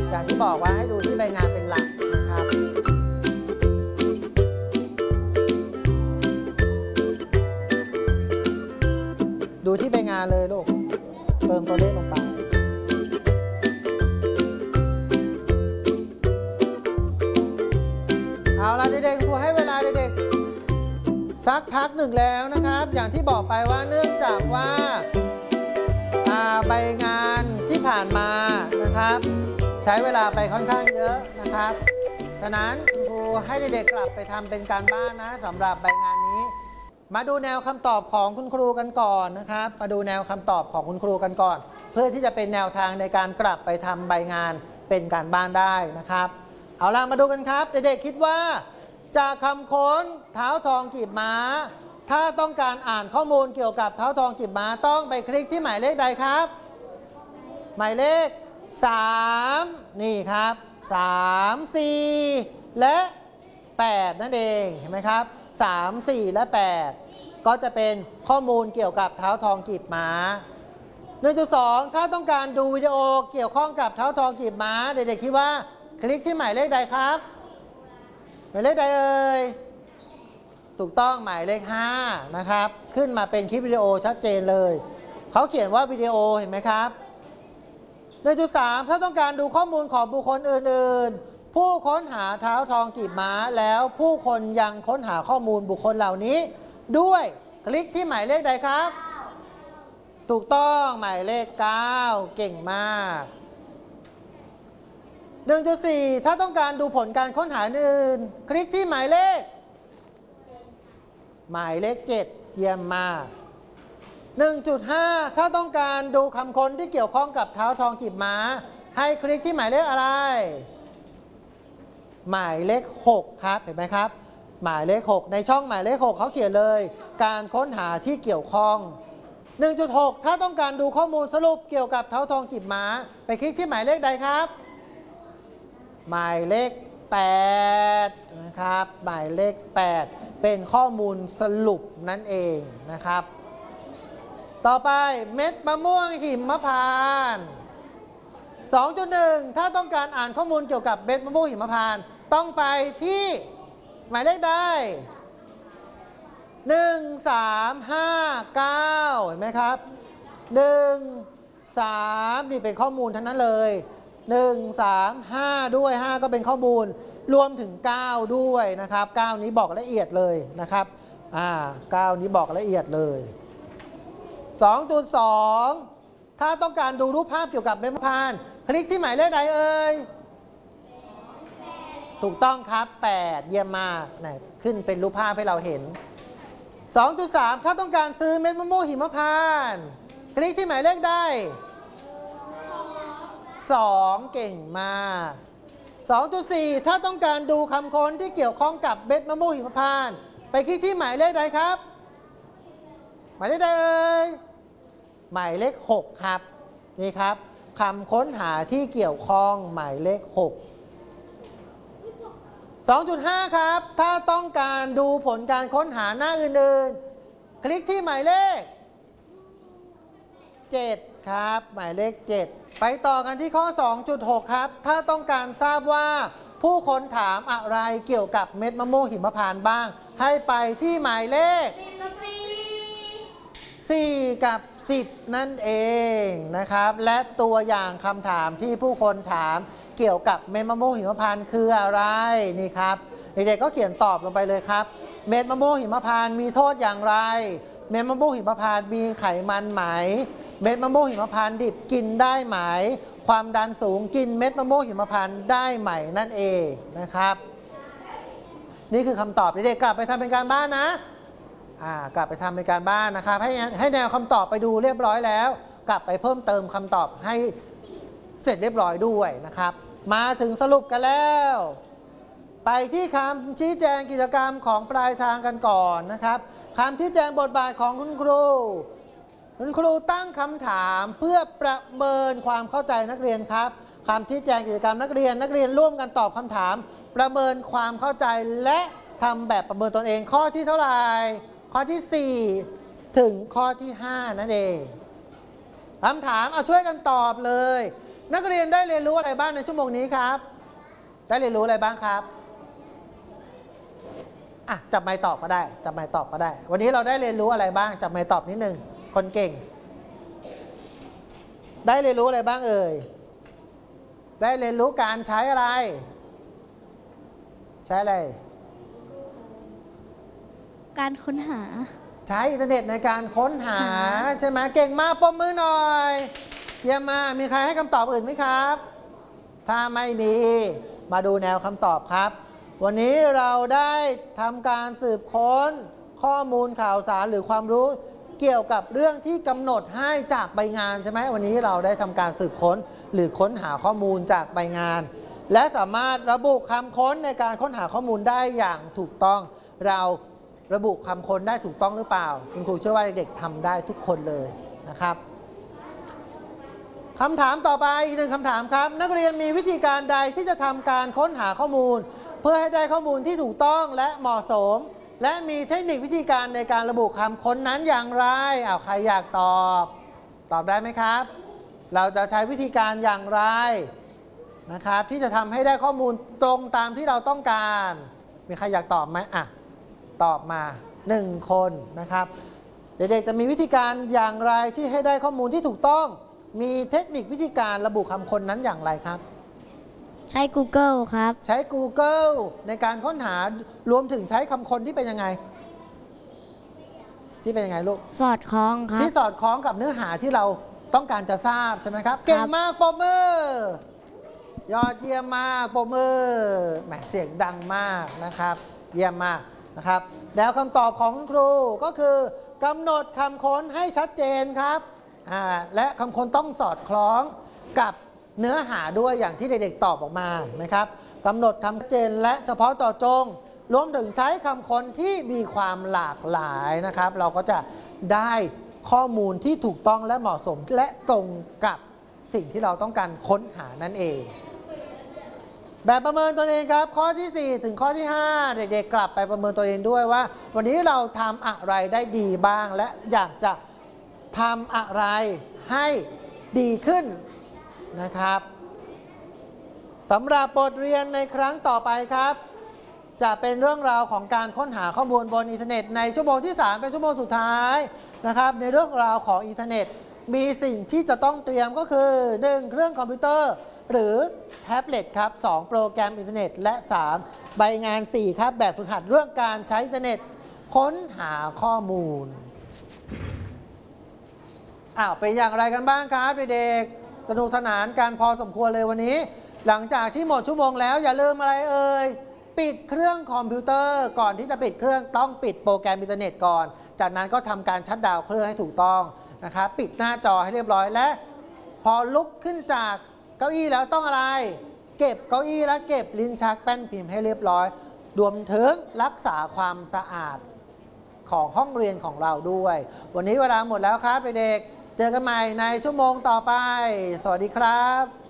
อย่างที่บอกว่าให้ดูที่ใบงานเป็นหลักนะครับดูที่ใบงานเลยลูกเติมตัวเลขลงไปเอาละเด็กๆครูให้เวลาเด็กๆสักพักหนึ่งแล้วนะครับอย่างที่บอกไปว่าเนื่องจากว่าใบงานที่ผ่านมานะครับใช้เวลาไปค่อนข้างเยอะนะครับฉะนั้นครูให้เด็กๆกลับไปทำเป็นการบ้านนะสำหรับใบงานนี้มาดูแนวคำตอบของคุณครูกันก่อนนะครับมาดูแนวคำตอบของคุณครูกันก่อนเพื่อที่จะเป็นแนวทางในการกลับไปทำใบงานเป็นการบ้านได้นะครับเอาล่ะมาดูกันครับเด็กๆคิดว่าจากคำค้นเท้าทองกีบม้าถ้าต้องการอ่านข้อมูลเกี่ยวกับเท้าทองกีบม้าต้องไปคลิกที่หมายเลขใดครับหมายเลข3นี่ครับ3 4และ8นั่นเองเห็นไหมครับ3 4และ8ก็จะเป็นข้อมูลเกี่ยวกับเท้าทองกีบม้า 1.2 ถ้าต้องการดูวิดีโอเกี่ยวข้องกับเท้าทองกีบม้าเด็กๆคิดว่าคลิกที่หมายเลขใดครับหมายเลขใดเอ่ยถูกต้องหมายเลข5นะครับขึ้นมาเป็นคลิปวิดีโอชัดเจนเลยเขาเขียนว่าวิดีโอเห็นไหมครับ 1.3 ถ้าต้องการดูข้อมูลของบุคคลอื่นๆผู้ค้นหาเท้าทองกีบม้าแล้วผู้คนยังค้นหาข้อมูลบุคคลเหล่านี้ด้วยคลิกที่หมายเลขใดครับถูกต้องหมายเลข9เก่งมาก 1.4 ถ้าต้องการดูผลการค้นหาอื่นคลิกที่หมายเลข7เยี่ยมมาก 1.5 ถ้าต้องการดูคำค้นที่เกี่ยวข้องกับเท้าทองกีบม้าให้คลิกที่หมายเลขอะไรหมายเลข6ครับเห็นไหมครับหมายเลข6ในช่องหมายเลข6เขาเขียนเลยการค้นหาที่เกี่ยวข้อง 1.6 ถ้าต้องการดูข้อมูลสรุปเกี่ยวกับเท้าทองกีบม้าไปคลิกที่หมายเลขใดครับหมายเลข8นะครับหมายเลข8เป็นข้อมูลสรุปนั่นเองนะครับต่อไปเม็ดมะม่วงหิมพานต์ 2.1 ถ้าต้องการอ่านข้อมูลเกี่ยวกับเม็ดมะม่วงหิมพานต์ต้องไปที่หมายเลขใด1 3 5 9เห็นไหมครับ1 3นี่เป็นข้อมูลทั้งนั้นเลย1 3 5ด้วย5ก็เป็นข้อมูลรวมถึง9ด้วยนะครับ9นี้บอกละเอียดเลยนะครับ9นี้บอกละเอียดเลย 2.2 ถ้าต้องการดูรูปภาพเกี่ยวกับเม็ดมะพร้าวคลิกที่หมายเลขใดเอ่ยถูกต้องครับ8เยี่ยมมากขึ้นเป็นรูปภาพให้เราเห็น 2.3 ถ้าต้องการซื้อเม็ดมะม่วงหิมพานต์คลิกที่หมายเลขใด2เก่งมาก 2.4 ถ้าต้องการดูคำค้นที่เกี่ยวข้องกับเม็ดมะม่วงหิมพานต์ไปคลิกที่หมายเลขใดครับหมายเลขใดเอ่ยหมายเลข6ครับนี่ครับคำค้นหาที่เกี่ยวข้องหมายเลข6 2.5 ครับถ้าต้องการดูผลการค้นหาหน้าอื่นๆคลิกที่หมายเลข7ครับหมายเลข7ไปต่อกันที่ข้อ 2.6 ครับถ้าต้องการทราบว่าผู้คนถามอะไรเกี่ยวกับเม็ดมะม่วงหิมพานต์บ้างให้ไปที่หมายเลข4 กับ 10นั่นเองนะครับและตัวอย่างคำถามที่ผู้คนถามเกี่ยวกับเม็ดมะม่วงหิมพานต์คืออะไรนี่ครับเด็กๆก็เขียนตอบลงไปเลยครับเม็ดมะม่วงหิมพานต์มีโทษอย่างไรเม็ดมะม่วงหิมพานต์มีไขมันไหมเม็ดมะม่วงหิมพานต์ดิบกินได้ไหมความดันสูงกินเม็ดมะม่วงหิมพานต์ได้ไหมนั่นเองนะครับนี่คือคำตอบเด็กๆกลับไปทำเป็นการบ้านนะกลับไปทำเป็นการบ้านนะครับให้แนวคำตอบไปดูเรียบร้อยแล้วกลับไปเพิ่มเติมคำตอบให้เสร็จเรียบร้อยด้วยนะครับมาถึงสรุปกันแล้วไปที่คำชี้แจงกิจกรรมของปลายทางกันก่อนนะครับคำชี้แจงบทบาทของคุณครูตั้งคำถามเพื่อประเมินความเข้าใจนักเรียนครับคำชี้แจงกิจกรรมนักเรียนร่วมกันตอบคำถามประเมินความเข้าใจและทำแบบประเมินตนเองข้อที่เท่าไหร่ข้อที่4ถึงข้อที่5นั่นเองคำถามเอาช่วยกันตอบเลยนักเรียนได้เรียนรู้อะไรบ้างในชั่วโมงนี้ครับได้เรียนรู้อะไรบ้างครับจับไมค์ตอบก็ได้จับไมค์ตอบก็ได้วันนี้เราได้เรียนรู้อะไรบ้างจับไมค์ตอบนิดนึงคนเก่งได้เรียนรู้อะไรบ้างเอ่ยได้เรียนรู้การใช้อะไรใช้อะไรการค้นหาใช้อินเทอร์เน็ตในการค้นหาใช่ไหมเก่งมากปรบมือหน่อยเยี่ยมมากมีใครให้คำตอบอื่นไหมครับถ้าไม่มีมาดูแนวคำตอบครับวันนี้เราได้ทำการสืบค้นข้อมูลข่าวสารหรือความรู้เกี่ยวกับเรื่องที่กำหนดให้จากใบงานใช่ไหมวันนี้เราได้ทำการสืบค้นหรือค้นหาข้อมูลจากใบงานและสามารถระบุคำค้นในการค้นหาข้อมูลได้อย่างถูกต้องเราระบุคำค้นได้ถูกต้องหรือเปล่าคุณครูเชื่อว่าเด็กๆทำได้ทุกคนเลยนะครับคำถามต่อไปอีกหนึ่งคำถามครับนักเรียนมีวิธีการใดที่จะทำการค้นหาข้อมูลเพื่อให้ได้ข้อมูลที่ถูกต้องและเหมาะสมและมีเทคนิควิธีการในการระบุคำค้นนั้นอย่างไรใครอยากตอบได้ไหมครับเราจะใช้วิธีการอย่างไรนะครับที่จะทำให้ได้ข้อมูลตรงตามที่เราต้องการมีใครอยากตอบไหมตอบมา1คนนะครับเด็กๆจะมีวิธีการอย่างไรที่ให้ได้ข้อมูลที่ถูกต้องมีเทคนิควิธีการระบุคำค้นนั้นอย่างไรครับใช้ Google ครับใช้ Google ในการค้นหารวมถึงใช้คำค้นที่เป็นยังไงลูกสอดคล้องครับที่สอดคล้องกับเนื้อหาที่เราต้องการจะทราบใช่ไหมครับเก่งมากปรบมือยอดเยี่ยมมากปรบมือแหมเสียงดังมากนะครับเยี่ยมมากนะครับแล้วคำตอบของครูก็คือกำหนดคำค้นให้ชัดเจนครับและคำค้นต้องสอดคล้องกับเนื้อหาด้วยอย่างที่เด็กๆตอบออกมานะครับกำหนดคำชัดเจนและเฉพาะเจาะจงรวมถึงใช้คำค้นที่มีความหลากหลายนะครับเราก็จะได้ข้อมูลที่ถูกต้องและเหมาะสมและตรงกับสิ่งที่เราต้องการค้นหานั่นเองแบบประเมินตัวเองครับข้อที่4ถึงข้อที่5เด็กๆกลับไปประเมินตัวเองด้วยว่าวันนี้เราทำอะไรได้ดีบ้างและอยากจะทำอะไรให้ดีขึ้นนะครับสำหรับบทเรียนในครั้งต่อไปครับจะเป็นเรื่องราวของการค้นหาข้อมูลบนอินเทอร์เน็ตในชั่วโมงที่3เป็นชั่วโมงสุดท้ายนะครับในเรื่องราวของอินเทอร์เน็ตมีสิ่งที่จะต้องเตรียมก็คือ1เครื่องคอมพิวเตอร์หรือแท็บเล็ตครับ2โปรแกรมอินเทอร์เน็ตและ3ใบงาน4ครับแบบฝึกหัดเรื่องการใช้อินเทอร์เน็ตค้นหาข้อมูลเป็นอย่างไรกันบ้างครับเด็กๆสนุกสนานกันพอสมควรเลยวันนี้หลังจากที่หมดชั่วโมงแล้วอย่าลืมอะไรเอ่ยปิดเครื่องคอมพิวเตอร์ก่อนที่จะปิดเครื่องต้องปิดโปรแกรมอินเทอร์เน็ตก่อนจากนั้นก็ทำการชัตดาวน์เครื่องให้ถูกต้องนะครับปิดหน้าจอให้เรียบร้อยและพอลุกขึ้นจากเก้าอี้แล้วต้องอะไรเก็บเก้าอี้และเก็บลิ้นชักแป้นพิมพ์ให้เรียบร้อยรวมถึงรักษาความสะอาดของห้องเรียนของเราด้วยวันนี้เวลาหมดแล้วครับเด็กๆเจอกันใหม่ในชั่วโมงต่อไปสวัสดีครับ